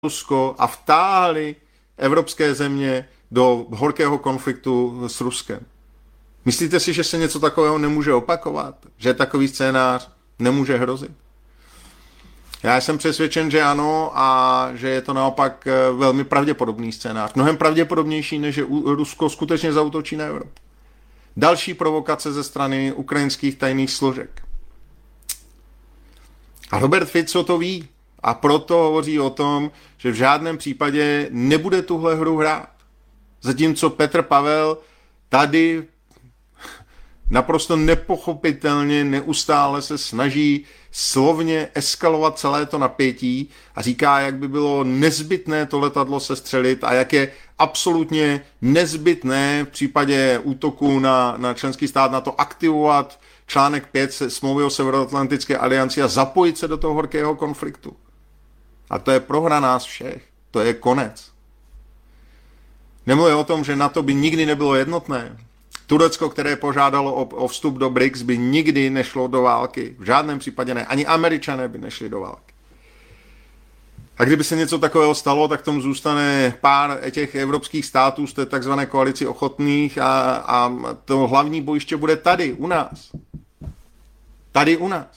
Rusko a vtáhli evropské země do horkého konfliktu s Ruskem. Myslíte si, že se něco takového nemůže opakovat? Že takový scénář nemůže hrozit? Já jsem přesvědčen, že ano a že je to naopak velmi pravděpodobný scénář. Mnohem pravděpodobnější, než že Rusko skutečně zaútočí na Evropu. Další provokace ze strany ukrajinských tajných složek. A Robert Fico to ví a proto hovoří o tom, že v žádném případě nebude tuhle hru hrát. Zatímco Petr Pavel tady naprosto nepochopitelně neustále se snaží slovně eskalovat celé to napětí a říká, jak by bylo nezbytné to letadlo sestřelit a jak je absolutně nezbytné v případě útoku na členský stát na to aktivovat článek 5 smlouvy o Severoatlantické alianci a zapojit se do toho horkého konfliktu. A to je prohra nás všech. To je konec. Nemluvím o tom, že NATO by nikdy nebylo jednotné. Turecko, které požádalo o vstup do BRICS, by nikdy nešlo do války. V žádném případě ne. Ani Američané by nešli do války. A kdyby se něco takového stalo, tak tomu zůstane pár těch evropských států z té takzvané koalici ochotných a to hlavní bojiště bude tady, u nás. Tady u nás.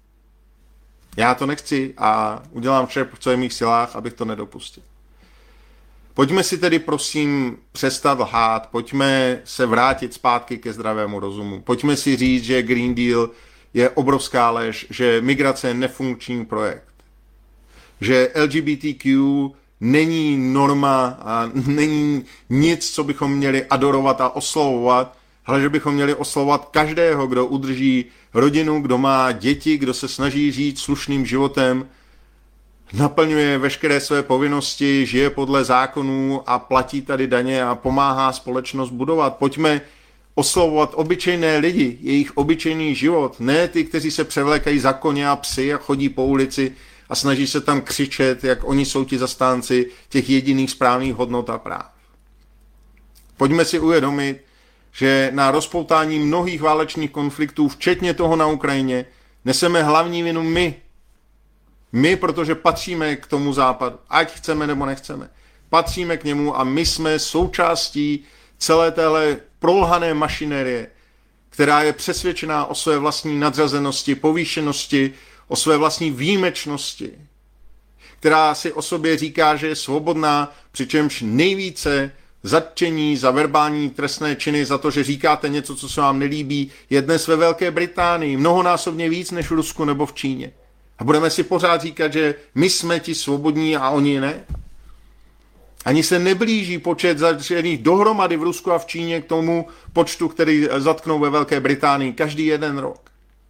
Já to nechci a udělám vše, co je v mých silách, abych to nedopustil. Pojďme si tedy prosím přestat lhát, pojďme se vrátit zpátky ke zdravému rozumu. Pojďme si říct, že Green Deal je obrovská lež, že migrace je nefunkční projekt. Že LGBTQ není norma a není nic, co bychom měli adorovat a oslavovat, ale že bychom měli oslavovat každého, kdo udrží rodinu, kdo má děti, kdo se snaží žít slušným životem, naplňuje veškeré své povinnosti, žije podle zákonů a platí tady daně a pomáhá společnost budovat. Pojďme oslavovat obyčejné lidi, jejich obyčejný život, ne ty, kteří se převlékají za koně a psy a chodí po ulici a snaží se tam křičet, jak oni jsou ti zastánci těch jediných správných hodnot a práv. Pojďme si uvědomit, že na rozpoutání mnohých válečných konfliktů, včetně toho na Ukrajině, neseme hlavní vinu my. My, protože patříme k tomu západu, ať chceme nebo nechceme. Patříme k němu a my jsme součástí celé téhle prolhané mašinérie, která je přesvědčená o své vlastní nadřazenosti, povýšenosti, o své vlastní výjimečnosti, která si o sobě říká, že je svobodná, přičemž nejvíce zatčení za verbální trestné činy, za to, že říkáte něco, co se vám nelíbí, je dnes ve Velké Británii mnohonásobně víc než v Rusku nebo v Číně. A budeme si pořád říkat, že my jsme ti svobodní a oni ne? Ani se neblíží počet zatčených dohromady v Rusku a v Číně k tomu počtu, který zatknou ve Velké Británii každý jeden rok.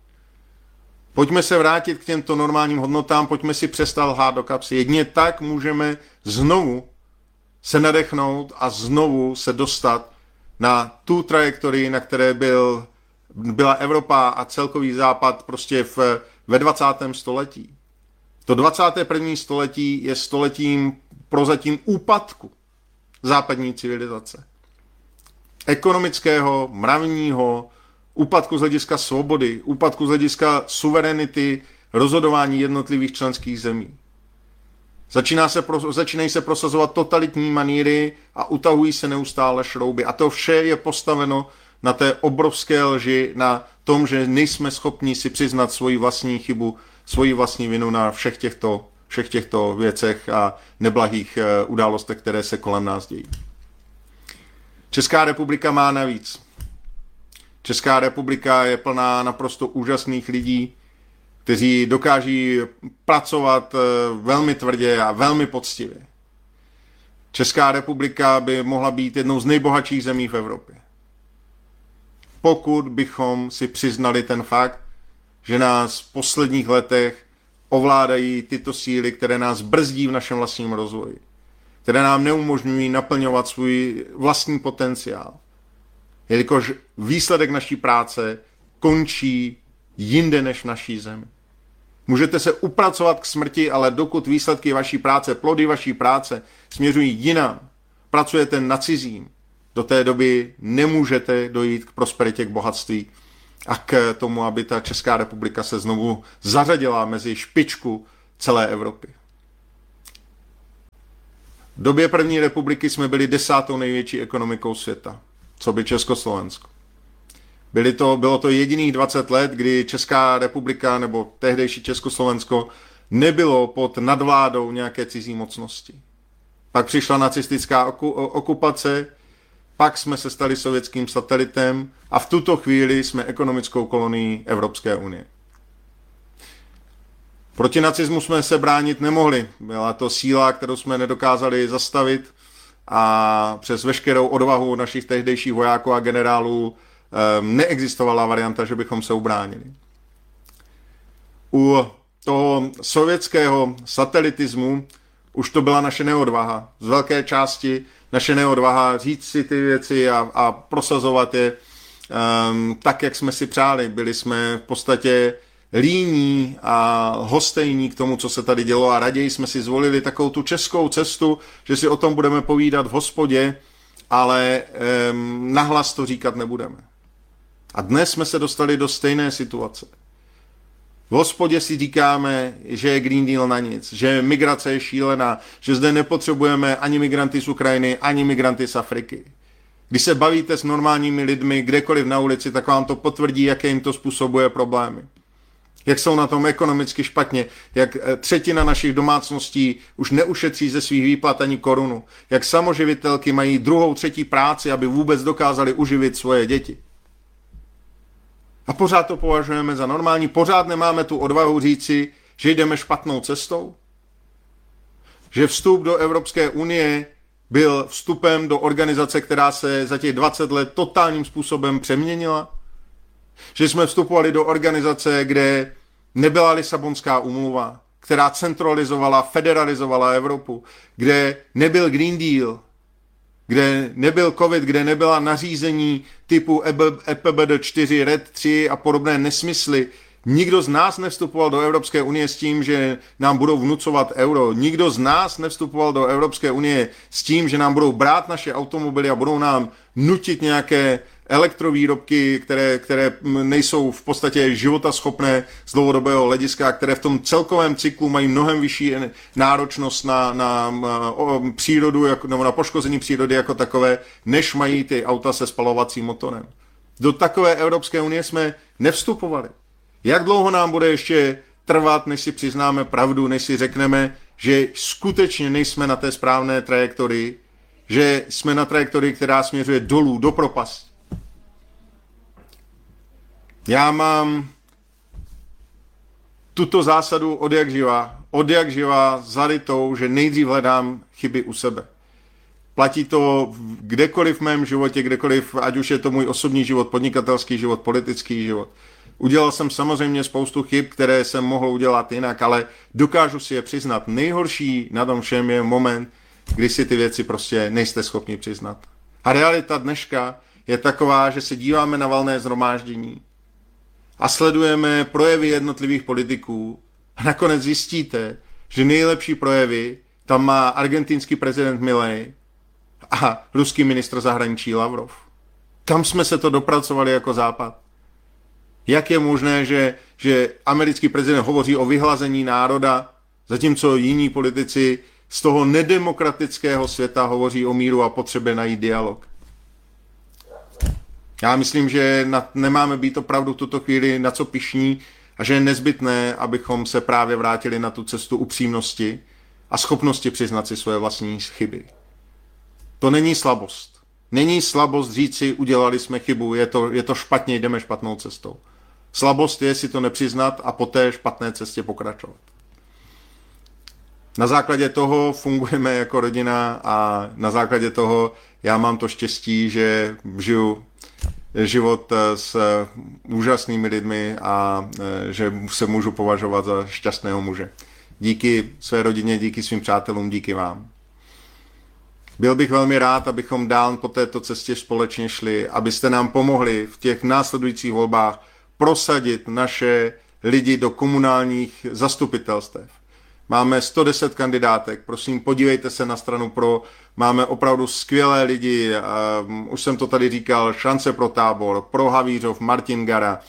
Pojďme se vrátit k těmto normálním hodnotám, pojďme si přestat lhát do kapsy. Jedině tak můžeme znovu se nadechnout a znovu se dostat na tu trajektorii, na které byla Evropa a celkový západ prostě ve 20. století. To 21. století je stoletím prozatím úpadku západní civilizace. Ekonomického, mravního, úpadku z hlediska svobody, úpadku z hlediska suverenity, rozhodování jednotlivých členských zemí. Začínají se prosazovat totalitní maníry a utahují se neustále šrouby. A to vše je postaveno na té obrovské lži, na tom, že nejsme schopni si přiznat svoji vlastní chybu, svoji vlastní vinu na všech těchto věcech a neblahých událostech, které se kolem nás dějí. Česká republika má navíc. Česká republika je plná naprosto úžasných lidí, kteří dokáží pracovat velmi tvrdě a velmi poctivě. Česká republika by mohla být jednou z nejbohatších zemí v Evropě. Pokud bychom si přiznali ten fakt, že nás v posledních letech ovládají tyto síly, které nás brzdí v našem vlastním rozvoji, které nám neumožňují naplňovat svůj vlastní potenciál. Jelikož výsledek naší práce končí jinde než v naší zemi. Můžete se upracovat k smrti, ale dokud výsledky vaší práce, plody vaší práce směřují jinam, pracujete na cizím, do té doby nemůžete dojít k prosperitě, k bohatství a k tomu, aby ta Česká republika se znovu zařadila mezi špičku celé Evropy. V době první republiky jsme byli 10. největší ekonomikou světa, co by Československo. Bylo to jediných 20 let, kdy Česká republika nebo tehdejší Československo nebylo pod nadvládou nějaké cizí mocnosti. Pak přišla nacistická okupace, pak jsme se stali sovětským satelitem a v tuto chvíli jsme ekonomickou kolonií Evropské unie. Proti nacismu jsme se bránit nemohli. Byla to síla, kterou jsme nedokázali zastavit a přes veškerou odvahu našich tehdejších vojáků a generálů neexistovala varianta, že bychom se ubránili. U toho sovětského satelitismu už to byla naše neodvaha. Z velké části naše neodvaha říct si ty věci a prosazovat je tak, jak jsme si přáli. Byli jsme v podstatě líní a hostejní k tomu, co se tady dělo a raději jsme si zvolili takovou tu českou cestu, že si o tom budeme povídat v hospodě, ale nahlas to říkat nebudeme. A dnes jsme se dostali do stejné situace. V hospodě si říkáme, že je Green Deal na nic, že migrace je šílená, že zde nepotřebujeme ani migranty z Ukrajiny, ani migranty z Afriky. Když se bavíte s normálními lidmi kdekoliv na ulici, tak vám to potvrdí, jaké jim to způsobuje problémy. Jak jsou na tom ekonomicky špatně, jak třetina našich domácností už neušetří ze svých výplat ani korunu, jak samoživitelky mají druhou, třetí práci, aby vůbec dokázali uživit svoje děti. A pořád to považujeme za normální, pořád nemáme tu odvahu říci, že jdeme špatnou cestou. Že vstup do Evropské unie byl vstupem do organizace, která se za těch 20 let totálním způsobem přeměnila. Že jsme vstupovali do organizace, kde nebyla Lisabonská úmluva, která centralizovala, federalizovala Evropu, kde nebyl Green Deal, kde nebyl COVID, kde nebyla nařízení typu EPBD 4, RED 3 a podobné nesmysly. Nikdo z nás nevstupoval do Evropské unie s tím, že nám budou vnucovat euro. Nikdo z nás nevstupoval do Evropské unie s tím, že nám budou brát naše automobily a budou nám nutit nějaké elektrovýrobky, které nejsou v podstatě životaschopné z dlouhodobého hlediska, které v tom celkovém cyklu mají mnohem vyšší náročnost na přírodu, nebo na poškození přírody jako takové, než mají ty auta se spalovacím motorem. Do takové Evropské unie jsme nevstupovali. Jak dlouho nám bude ještě trvat, než si přiznáme pravdu, než si řekneme, že skutečně nejsme na té správné trajektorii, že jsme na trajektorii, která směřuje dolů, do propasti. Já mám tuto zásadu od jak živa zarytou, že nejdřív hledám chyby u sebe. Platí to kdekoliv v mém životě, kdekoliv, ať už je to můj osobní život, podnikatelský život, politický život. Udělal jsem samozřejmě spoustu chyb, které jsem mohl udělat jinak, ale dokážu si je přiznat. Nejhorší na tom všem je moment, kdy si ty věci prostě nejste schopni přiznat. A realita dneška je taková, že se díváme na valné shromáždění a sledujeme projevy jednotlivých politiků a nakonec zjistíte, že nejlepší projevy tam má argentinský prezident Milei a ruský ministr zahraničí Lavrov. Kam jsme se to dopracovali jako Západ? Jak je možné, že americký prezident hovoří o vyhlazení národa, zatímco jiní politici z toho nedemokratického světa hovoří o míru a potřebě najít dialog? Já myslím, že nemáme být opravdu v tuto chvíli na co pyšní a že je nezbytné, abychom se právě vrátili na tu cestu upřímnosti a schopnosti přiznat si svoje vlastní chyby. To není slabost. Není slabost říci, udělali jsme chybu, je to špatně, jdeme špatnou cestou. Slabost je si to nepřiznat a po té špatné cestě pokračovat. Na základě toho fungujeme jako rodina a na základě toho já mám to štěstí, že žiju život s úžasnými lidmi a že se můžu považovat za šťastného muže. Díky své rodině, díky svým přátelům, díky vám. Byl bych velmi rád, abychom dál po této cestě společně šli, abyste nám pomohli v těch následujících volbách prosadit naše lidi do komunálních zastupitelstev. Máme 110 kandidátek, prosím, podívejte se na stranu Pro, máme opravdu skvělé lidi, už jsem to tady říkal, Šance pro Tábor, Pro Havířov, Martin Gara,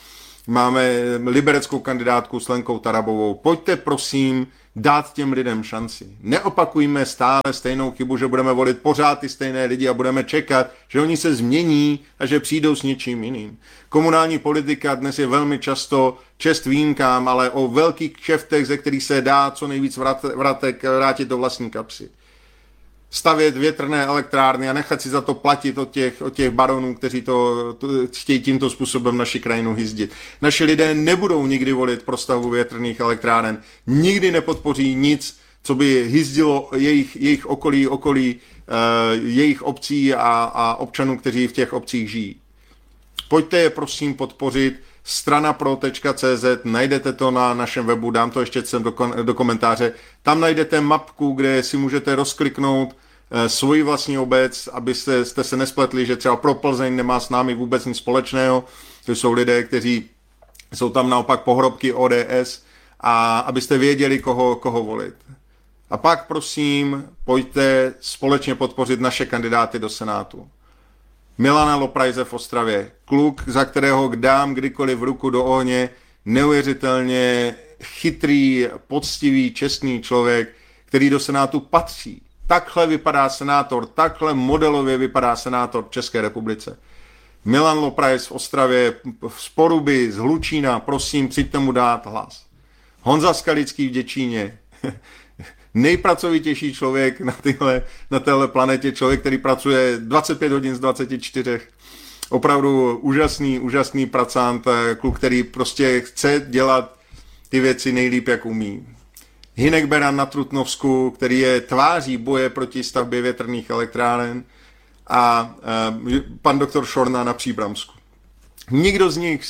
máme libereckou kandidátku s Lenkou Tarabovou. Pojďte prosím dát těm lidem šanci. Neopakujme stále stejnou chybu, že budeme volit pořád ty stejné lidi a budeme čekat, že oni se změní a že přijdou s něčím jiným. Komunální politika dnes je velmi často čest výjimkám, ale o velkých kšeftech, ze kterých se dá co nejvíc vratek vrátit do vlastní kapsy. Stavět větrné elektrárny a nechat si za to platit od těch baronů, kteří to chtějí tímto způsobem naši krajinu hyzdit. Naši lidé nebudou nikdy volit pro stavbu větrných elektráren, nikdy nepodpoří nic, co by hyzdilo jejich okolí jejich obcí a občanů, kteří v těch obcích žijí. Pojďte je prosím podpořit, stranapro.cz, najdete to na našem webu, dám to ještě sem do komentáře. Tam najdete mapku, kde si můžete rozkliknout svoji vlastní obec, abyste se nespletli, že třeba pro Plzeň nemá s námi vůbec nic společného. To jsou lidé, kteří jsou tam naopak pohrobky ODS, a abyste věděli, koho volit. A pak prosím, pojďte společně podpořit naše kandidáty do Senátu. Milana Loprajse v Ostravě, kluk, za kterého dám kdykoliv ruku do ohně, neuvěřitelně chytrý, poctivý, čestný člověk, který do Senátu patří. Takhle vypadá senátor, takhle modelově vypadá senátor v České republice. Milan Loprajs v Ostravě, z Poruby, z Hlučína, prosím, přijďte mu dát hlas. Honza Skalický v Děčíně, nejpracovitější člověk na téhle planetě, člověk, který pracuje 25 hodin z 24. Opravdu úžasný pracant, kluk, který prostě chce dělat ty věci nejlíp, jak umí. Hynek Beran na Trutnovsku, který je tváří boje proti stavbě větrných elektráren, a pan doktor Šorna na Příbramsku. Nikdo z nich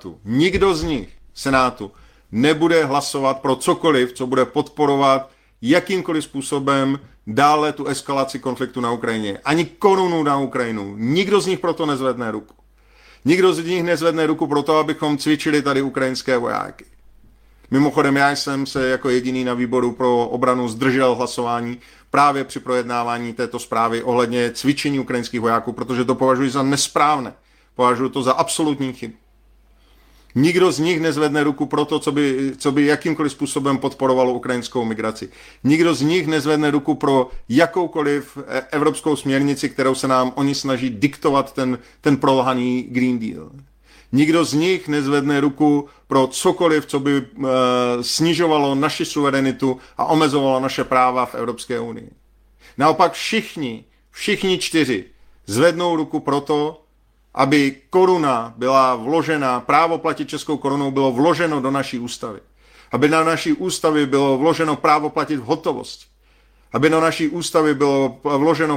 Senátu nebude hlasovat pro cokoliv, co bude podporovat jakýmkoliv způsobem dále tu eskalaci konfliktu na Ukrajině. Ani korunu na Ukrajinu. Nikdo z nich proto nezvedne ruku. Nikdo z nich nezvedne ruku proto, abychom cvičili tady ukrajinské vojáky. Mimochodem, já jsem se jako jediný na výboru pro obranu zdržel hlasování právě při projednávání této zprávy ohledně cvičení ukrajinských vojáků, protože to považuji za nesprávné. Považuji to za absolutní chybu. Nikdo z nich nezvedne ruku pro to, co by jakýmkoliv způsobem podporovalo ukrajinskou migraci. Nikdo z nich nezvedne ruku pro jakoukoliv evropskou směrnici, kterou se nám oni snaží diktovat ten prolhaný Green Deal. Nikdo z nich nezvedne ruku pro cokoliv, co by snižovalo naši suverenitu a omezovalo naše práva v Evropské unii. Naopak všichni čtyři zvednou ruku pro to, aby koruna byla vložena, právo platit českou korunou bylo vloženo do naší ústavy. Aby na naší ústavy bylo vloženo právo platit v hotovosti. Aby na naší ústavy bylo vloženo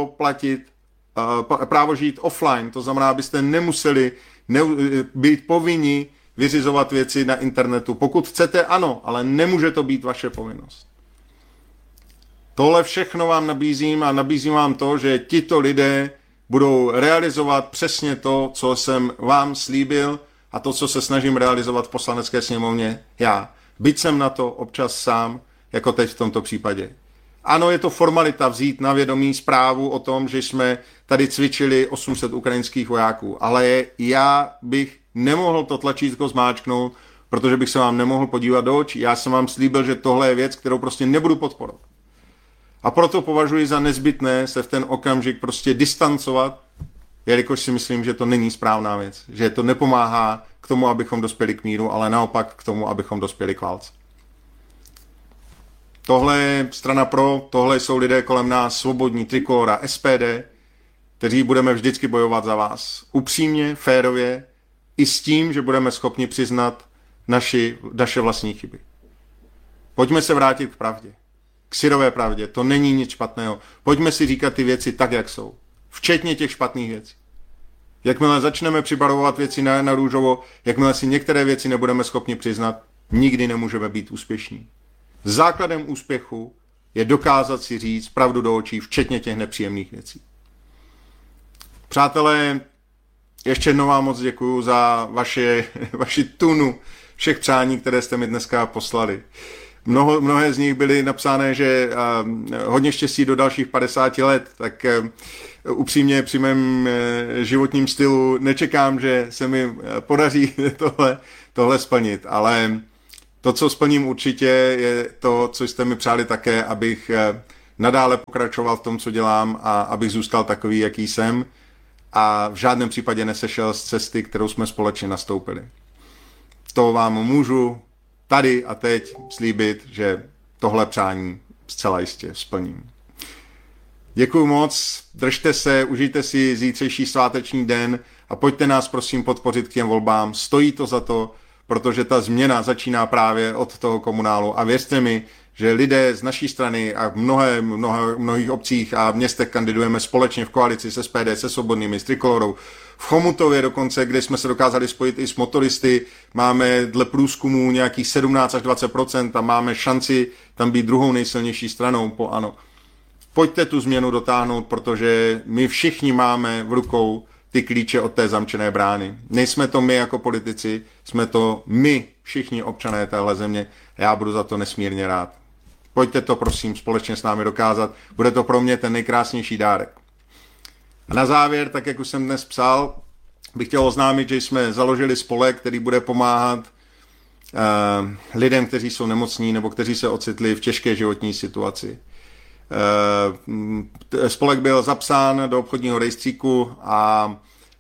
právo žít offline, to znamená, abyste nemuseli být povinni vyřizovat věci na internetu. Pokud chcete, ano, ale nemůže to být vaše povinnost. Tohle všechno vám nabízím a nabízím vám to, že tito lidé budou realizovat přesně to, co jsem vám slíbil a to, co se snažím realizovat v Poslanecké sněmovně já. Byť jsem na to občas sám, jako teď v tomto případě. Ano, je to formalita vzít na vědomí zprávu o tom, že jsme tady cvičili 800 ukrajinských vojáků, ale já bych nemohl to tlačítko zmáčknout, protože bych se vám nemohl podívat do očí. Já jsem vám slíbil, že tohle je věc, kterou prostě nebudu podporovat. A proto považuji za nezbytné se v ten okamžik prostě distancovat, jelikož si myslím, že to není správná věc, že to nepomáhá k tomu, abychom dospěli k míru, ale naopak k tomu, abychom dospěli k válce. Tohle je strana pro, tohle jsou lidé kolem nás, Svobodní, Trikolora, SPD, kteří budeme vždycky bojovat za vás. Upřímně, férově, i s tím, že budeme schopni přiznat naše vlastní chyby. Pojďme se vrátit k pravdě. K syrové pravdě. To není nic špatného. Pojďme si říkat ty věci tak, jak jsou. Včetně těch špatných věcí. Jakmile začneme přibarvovat věci na růžovo, jakmile si některé věci nebudeme schopni přiznat, nikdy nemůžeme být úspěšní. Základem úspěchu je dokázat si říct pravdu do očí, včetně těch nepříjemných věcí. Přátelé, ještě jednou vám moc děkuju za vaši tunu všech přání, které jste mi dneska poslali. mnohé z nich byly napsány, že hodně štěstí do dalších 50 let, tak upřímně při mém životním stylu nečekám, že se mi podaří tohle splnit, ale to, co splním určitě, je to, co jste mi přáli také, abych nadále pokračoval v tom, co dělám a abych zůstal takový, jaký jsem a v žádném případě nesešel z cesty, kterou jsme společně nastoupili. To vám můžu tady a teď slíbit, že tohle přání zcela jistě splním. Děkuju moc, držte se, užijte si zítřejší sváteční den a pojďte nás prosím podpořit k těm volbám. Stojí to za to, protože ta změna začíná právě od toho komunálu a věřte mi, že lidé z naší strany a v mnohých obcích a městech kandidujeme společně v koalici s SPD, se Svobodnými, s Trikolorou. V Chomutově dokonce, kde jsme se dokázali spojit i s motoristy, máme dle průzkumů nějakých 17 až 20% a máme šanci tam být druhou nejsilnější stranou po ANO. Pojďte tu změnu dotáhnout, protože my všichni máme v rukou ty klíče od té zamčené brány. Nejsme to my jako politici, jsme to my, všichni občané téhle země. Já budu za to nesmírně rád. Pojďte to prosím společně s námi dokázat. Bude to pro mě ten nejkrásnější dárek. A na závěr, tak jak už jsem dnes psal, bych chtěl oznámit, že jsme založili spolek, který bude pomáhat lidem, kteří jsou nemocní nebo kteří se ocitli v těžké životní situaci. Spolek byl zapsán do obchodního rejstříku a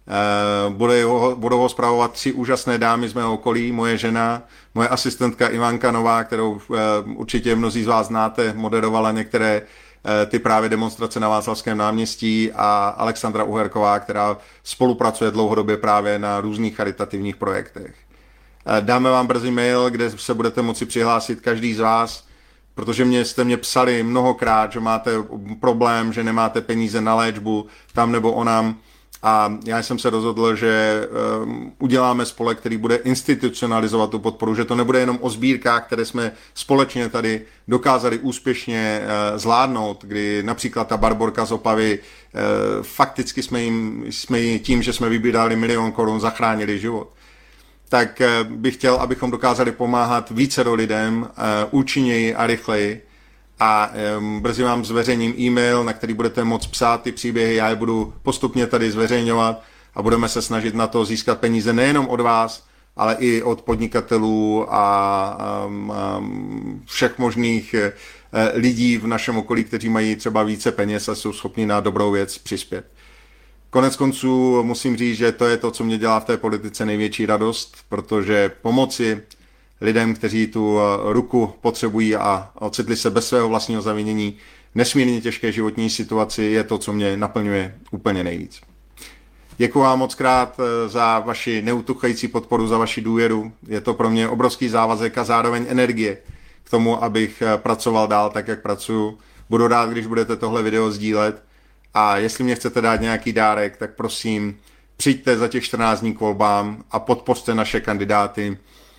budou ho spravovat 3 úžasné dámy z mého okolí, moje žena, moje asistentka Ivanka Nová, kterou určitě mnozí z vás znáte, moderovala některé ty právě demonstrace na Václavském náměstí, a Alexandra Uherková, která spolupracuje dlouhodobě právě na různých charitativních projektech. Dáme vám brzy mail, kde se budete moci přihlásit každý z vás, protože jste mě psali mnohokrát, že máte problém, že nemáte peníze na léčbu tam nebo onam. A já jsem se rozhodl, že uděláme spolek, který bude institucionalizovat tu podporu, že to nebude jenom o sbírkách, které jsme společně tady dokázali úspěšně zvládnout, kdy například ta Barborka z Opavy, fakticky jsme jí tím, že jsme vybírali 1 000 000 korun, zachránili život. Tak bych chtěl, abychom dokázali pomáhat vícero lidem účinněji a rychleji. A brzy vám zveřejním e-mail, na který budete moct psát ty příběhy, já je budu postupně tady zveřejňovat a budeme se snažit na to získat peníze nejenom od vás, ale i od podnikatelů a všech možných lidí v našem okolí, kteří mají třeba více peněz a jsou schopni na dobrou věc přispět. Konec konců musím říct, že to je to, co mě dělá v té politice největší radost, protože pomoci lidem, kteří tu ruku potřebují a ocitli se bez svého vlastního zavinění nesmírně těžké životní situaci, je to, co mě naplňuje úplně nejvíc. Děkuji vám moc krát za vaši neutuchající podporu, za vaši důvěru. Je to pro mě obrovský závazek a zároveň energie k tomu, abych pracoval dál tak, jak pracuju. Budu rád, když budete tohle video sdílet. A jestli mě chcete dát nějaký dárek, tak prosím, přijďte za těch 14 dní k volbám a podpořte naše kandidáty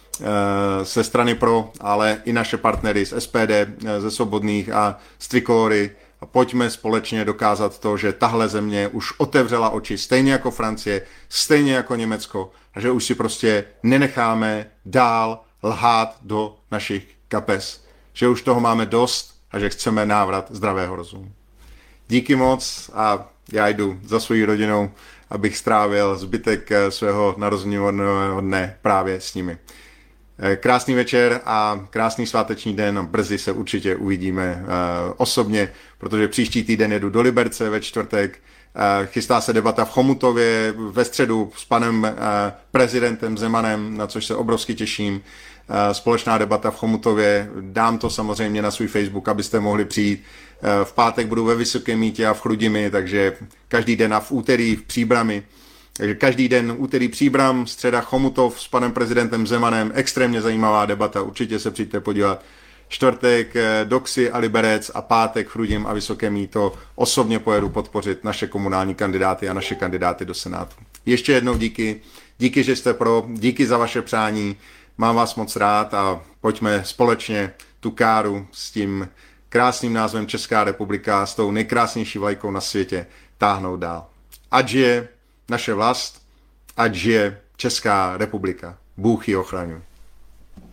ze strany Pro, ale i naše partnery z SPD, ze Svobodných a z Trikolory. A pojďme společně dokázat to, že tahle země už otevřela oči, stejně jako Francie, stejně jako Německo, a že už si prostě nenecháme dál lhát do našich kapes. Že už toho máme dost a že chceme návrat zdravého rozumu. Díky moc a já jdu za svojí rodinou, abych strávil zbytek svého narozeninného dne právě s nimi. Krásný večer a krásný sváteční den. Brzy se určitě uvidíme osobně, protože příští týden jedu do Liberce ve čtvrtek. Chystá se debata v Chomutově ve středu s panem prezidentem Zemanem, na což se obrovsky těším. Společná debata v Chomutově. Dám to samozřejmě na svůj Facebook, abyste mohli přijít. V pátek budu ve Vysokém Mýtě a v Chrudimi, takže každý den a v úterý v Příbrami. Takže každý den úterý Příbram, středa Chomutov s panem prezidentem Zemanem, extrémně zajímavá debata, určitě se přijďte podívat. Čtvrtek Doxy a Liberec a pátek Chrudim a Vysoké Mýto. Osobně pojedu podpořit naše komunální kandidáty a naše kandidáty do Senátu. Ještě jednou díky, že jste pro, díky za vaše přání, mám vás moc rád a pojďme společně tu káru s tím krásným názvem Česká republika, s tou nejkrásnější vlajkou na světě táhnout dál. Ať žije naše vlast, ať žije Česká republika. Bůh ji ochraňuje.